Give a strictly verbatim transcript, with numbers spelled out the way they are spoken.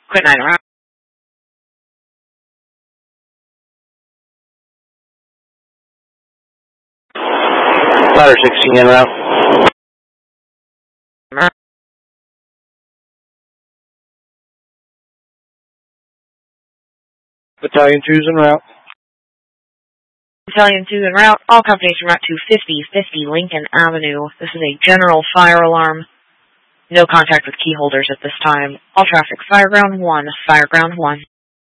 Quit nine route. Ladder sixteen en route. Battalion two's en route. Battalion two en route. All companies en route to fifty fifty Lincoln Avenue. This is a general fire alarm. No contact with key holders at this time. All traffic, Fireground one, Fireground one.